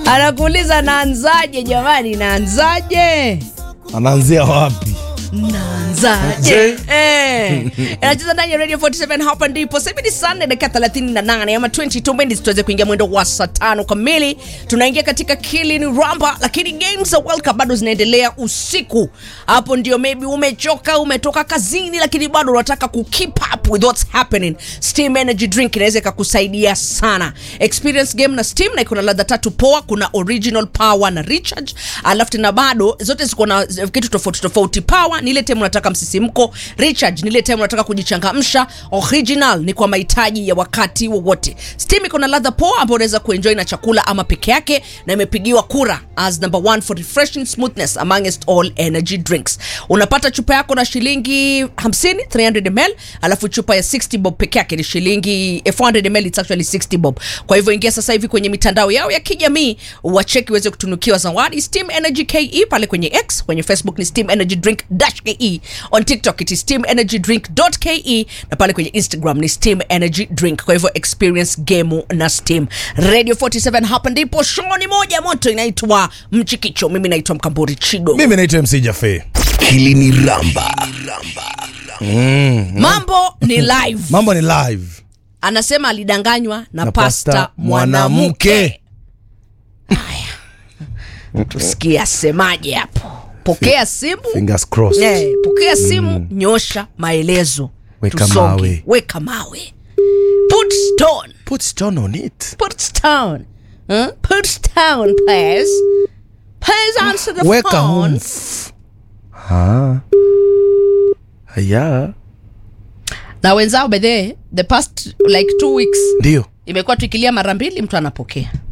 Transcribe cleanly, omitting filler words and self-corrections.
Anakuuliza naanzaje jamani, naanzaje? Anaanzia wapi? Naanzaje? Anacheza ndani ya Radio 47 hapa ndipo. Sasa ni Sunday dakika 38 ama 22 minutes tuweze kuingia mwendo wa saa 5 kamili. Tunaingia katika Killing Ramba, lakini games za World Cup bado zinaendelea usiku. Hapo ndio maybe umechoka, umetoka kazini lakini bado unataka ku keep up with what's happening. Steam Energy Drink inaweza kukusaidia sana. Experience game na Steam na iko na ladha tatu poa, kuna original, power na recharge. Alafu na bado zote ziko na kitu tofauti. Power ni ile time unataka msisimko, recharge ni ile time unataka kujichangamsha, original ni kwa mahitaji ya wakati wowote. Steam iko na ladha poa ambayo unaweza kuenjoy na chakula ama peke yake, na imepigiwa kura as number 1 for refreshing smoothness amongst all energy drinks. Unapata chupa yako na shilingi 50 300 ml, alafu chupa ya 60 bob peke yake ni shilingi 400 ml, it's actually 60 bob. Kwa hivyo ingia sasa hivi kwenye mitandao yao ya kijamii wacheki uweze kutunukiwa zawadi. Steam Energy KE pale kwenye X, kwenye Facebook ni Steam Energy Drink -KE, on TikTok it is Steam Energy Drink.ke, na pale kwenye Instagram ni Steam Energy Drink. Kwa hivyo experience game na Steam. Radio 47 hapa ndipo, show ni moja moto inaitwa Mchikicho. Mimi naitwa Mkamburi Chigo. Mimi naitwa MC Jaffe. Killing Ramba. Mambo ni live. Mambo ni live. Anasema alidanganywa na pasta pasta mwanamke. Haya. Tusikie asemaje hapo. Pokea simu. Fingers crossed. Pokea simu, nyosha maelezo. Weka mawe. Weka mawe. Put stone. Put stone on it. Put stone. Put stone, please. Please answer the Weka phone. humf. Haya. Na wenzao by the past like 2 weeks Ndio. imekuwa tukilia mara mbili mtu anapokea.